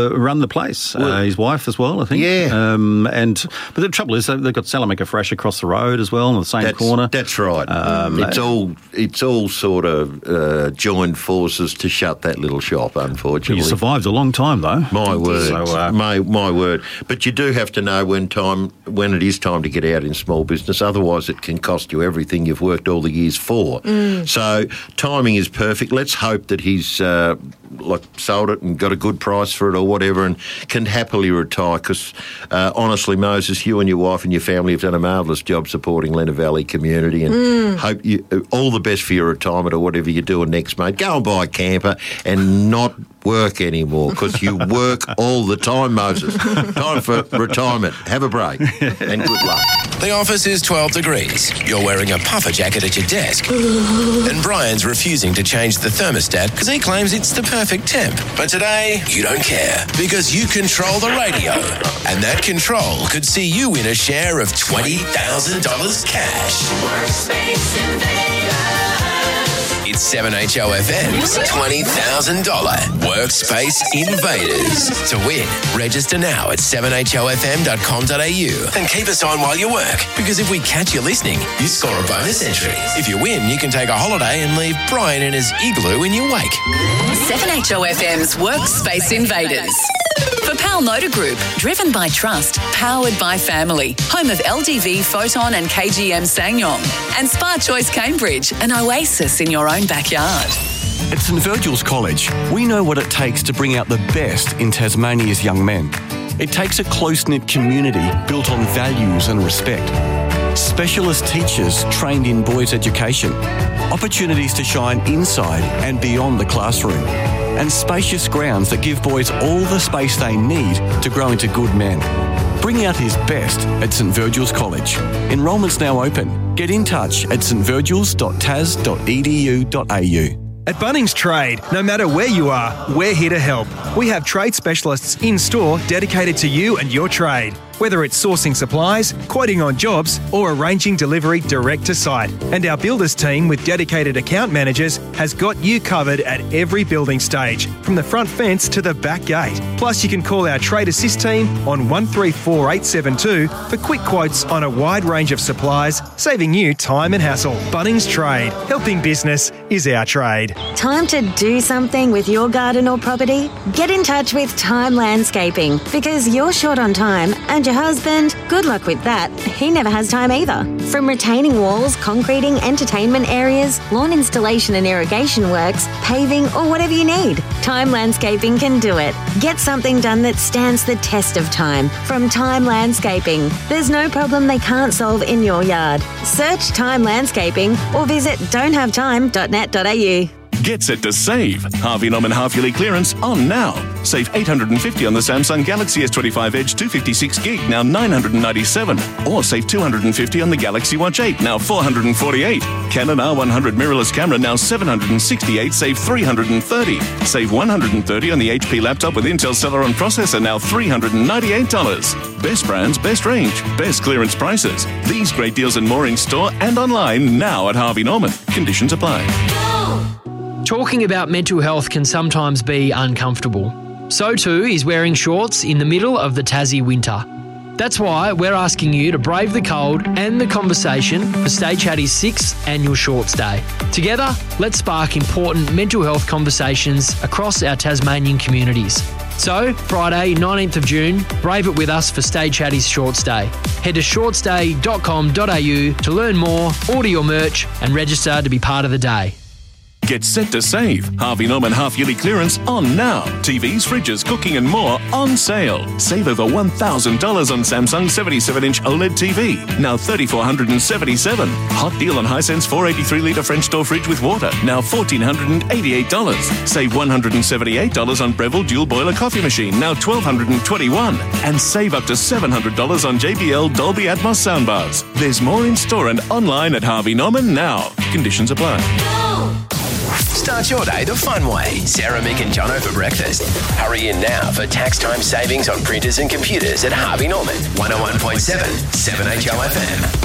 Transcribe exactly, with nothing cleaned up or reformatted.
uh, run the place. Well, uh, his wife as well, I think. Yeah. Um, and but the trouble is they've got Salamanca Fresh across the road as well, on the same that's, corner. That's right. Um, it's all it's all sort of uh, joined forces to shut that little shop, unfortunately. You survived a long time, though. My word. So, uh, my, my word. But you do have to know when time when it is time to get out in small business. Otherwise, it can cost you everything you've worked all the years for. Mm. So timing is perfect. Let's hope that he's uh, like sold it and got a good price for it or whatever and can happily retire because, uh, honestly, Moses, you and your wife and your family have done a marvellous job supporting Lenna Valley community and mm. hope you all the best for your retirement or whatever you're doing next, mate. Go and buy a camper and not work anymore because you work all the time, Moses. Time for retirement. Have a break and good luck. The office is twelve degrees. You're wearing a puffer jacket at your desk. And Brian's refusing to change the thermostat because he claims it's the perfect temp. But today, you don't care because you control the radio. And that control could see you win a share of twenty thousand dollars cash. Workspace Invaders. It's seven H O F M's twenty thousand dollars Workspace Invaders. To win, register now at seven h o f m dot com dot a u and keep us on while you work, because if we catch you listening, you score a bonus entry. If you win, you can take a holiday and leave Brian in his igloo in your wake. seven H O F M's Workspace Invaders. For Pal Motor Group, driven by trust, powered by family, home of L D V, Photon and K G M Ssangyong, and Spa Choice Cambridge, an oasis in your own backyard. At St Virgil's College, we know what it takes to bring out the best in Tasmania's young men. It takes a close-knit community built on values and respect. Specialist teachers trained in boys' education, opportunities to shine inside and beyond the classroom, and spacious grounds that give boys all the space they need to grow into good men. Bring out his best at St Virgil's College. Enrolment's now open. Get in touch at s t virgils dot t a s dot e d u dot a u. At Bunnings Trade, no matter where you are, we're here to help. We have trade specialists in-store dedicated to you and your trade. Whether it's sourcing supplies, quoting on jobs, or arranging delivery direct to site. And our builders team with dedicated account managers has got you covered at every building stage, from the front fence to the back gate. Plus, you can call our Trade Assist team on one three four eight seven two for quick quotes on a wide range of supplies, saving you time and hassle. Bunnings Trade. Helping business is our trade. Time to do something with your garden or property? Get in touch with Time Landscaping, because you're short on time and your husband, good luck with that. He never has time either. From retaining walls, concreting, entertainment areas, lawn installation and irrigation works, paving, or whatever you need, Time Landscaping can do it. Get something done that stands the test of time from Time Landscaping. There's no problem they can't solve in your yard. Search Time Landscaping or visit don't have time dot net dot a u. Get set to save. Harvey Norman half-yearly clearance on now. Save eight hundred fifty dollars on the Samsung Galaxy S twenty-five Edge two fifty-six gig, now nine hundred ninety-seven dollars. Or save two hundred fifty dollars on the Galaxy Watch eight, now four hundred forty-eight dollars. Canon R one hundred mirrorless camera, now seven hundred sixty-eight dollars, save three hundred thirty dollars. Save one hundred thirty dollars on the H P laptop with Intel Celeron processor, now three hundred ninety-eight dollars. Best brands, best range, best clearance prices. These great deals and more in store and online now at Harvey Norman. Conditions apply. Talking about mental health can sometimes be uncomfortable. So too is wearing shorts in the middle of the Tassie winter. That's why we're asking you to brave the cold and the conversation for Stay Chatty's sixth annual Shorts Day. Together, let's spark important mental health conversations across our Tasmanian communities. So, Friday, nineteenth of June, brave it with us for Stay Chatty's Shorts Day. Head to shorts day dot com dot a u to learn more, order your merch and register to be part of the day. Get set to save. Harvey Norman half-yearly clearance on now. T Vs, fridges, cooking and more on sale. Save over one thousand dollars on Samsung seventy-seven inch OLED T V, now three thousand four hundred seventy-seven dollars. Hot deal on Hisense four eighty-three litre French door fridge with water, now one thousand four hundred eighty-eight dollars. Save one hundred seventy-eight dollars on Breville dual boiler coffee machine, now one thousand two hundred twenty-one dollars. And save up to seven hundred dollars on J B L Dolby Atmos soundbars. There's more in store and online at Harvey Norman now. Conditions apply. Start your day the fun way. Sarah, Mick and Jono for breakfast. Hurry in now for tax time savings on printers and computers at Harvey Norman. one oh one point seven, seven H O F M.